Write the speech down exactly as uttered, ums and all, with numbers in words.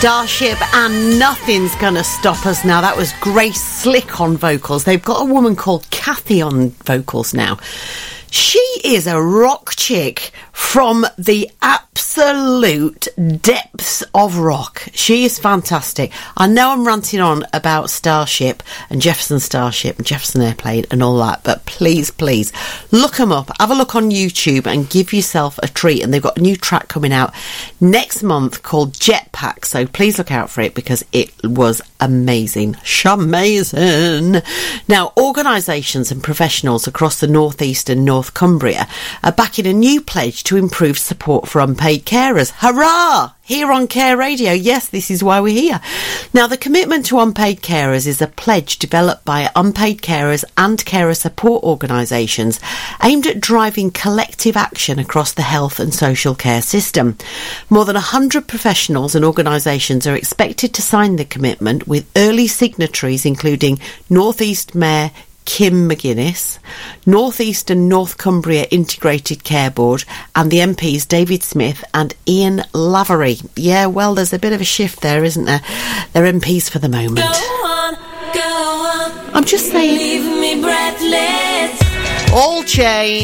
Starship and Nothing's Gonna Stop Us Now. That was Grace Slick on vocals. They've got a woman called Kathy on vocals now. She is a rock chick from the absolute depths of rock. She is fantastic. I know I'm ranting on about Starship and Jefferson Starship and Jefferson Airplane and all that, but please, please, look them up. Have a look on YouTube and give yourself a treat. And they've got a new track coming out next month called Jetpack, so please look out for it because it was amazing. Shamazing. Now, organisations and professionals across the North East and North Cumbria are backing a new pledge to improve support for unpaid carers. Hurrah! Here on Care Radio, yes, this is why we're here. Now, the commitment to unpaid carers is a pledge developed by unpaid carers and carer support organisations aimed at driving collective action across the health and social care system. More than one hundred professionals and organisations are expected to sign the commitment, with early signatories including North East Mayor Kim McGuinness, North East and North Cumbria Integrated Care Board, and the M Ps David Smith and Ian Lavery. Yeah, well, there's a bit of a shift there, isn't there? They're M Ps for the moment. Go on, go on. I'm just saying. Leave me breathless. All change.